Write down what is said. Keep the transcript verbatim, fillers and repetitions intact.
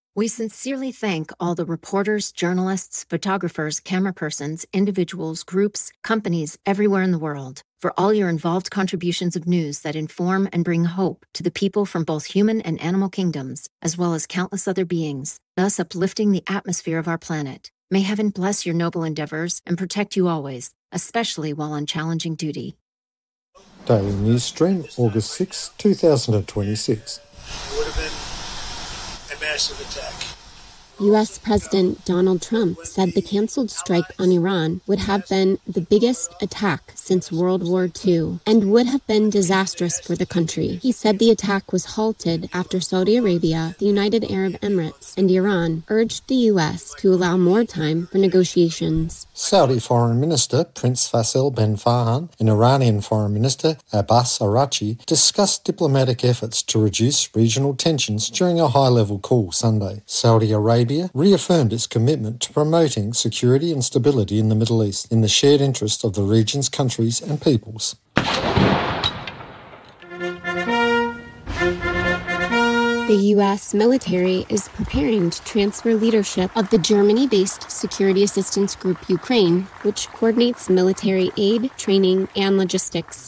We sincerely thank all the reporters, journalists, photographers, camerapersons, individuals, groups, companies everywhere in the world for all your involved contributions of news that inform and bring hope to the people from both human and animal kingdoms, as well as countless other beings, thus uplifting the atmosphere of our planet. May heaven bless your noble endeavors and protect you always, especially while on challenging duty. Daily News Stream, August sixth, two thousand twenty-six. It would have been a massive attack. U S President Donald Trump said the canceled strike on Iran would have been the biggest attack since World War Two and would have been disastrous for the country. He said the attack was halted after Saudi Arabia, the United Arab Emirates, and Iran urged the U S to allow more time for negotiations. Saudi Foreign Minister Prince Faisal bin Farhan and Iranian Foreign Minister Abbas Araghchi discussed diplomatic efforts to reduce regional tensions during a high-level call Sunday. Saudi Arabia reaffirmed its commitment to promoting security and stability in the Middle East in the shared interest of the region's countries and peoples. The U S military is preparing to transfer leadership of the Germany-based Security Assistance Group Ukraine, which coordinates military aid, training, and logistics.